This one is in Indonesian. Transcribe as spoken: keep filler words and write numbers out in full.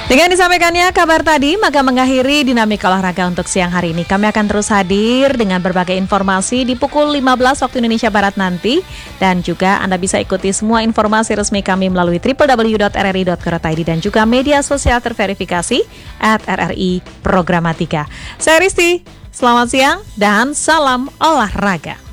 Dengan disampaikannya kabar tadi, maka mengakhiri Dinamika Olahraga untuk siang hari ini. Kami akan terus hadir dengan berbagai informasi di pukul lima belas waktu Indonesia Barat nanti. Dan juga Anda bisa ikuti semua informasi resmi kami melalui w w w dot r r i dot co dot i d dan juga media sosial terverifikasi at r r i programatika. Saya Risti, selamat siang dan salam olahraga.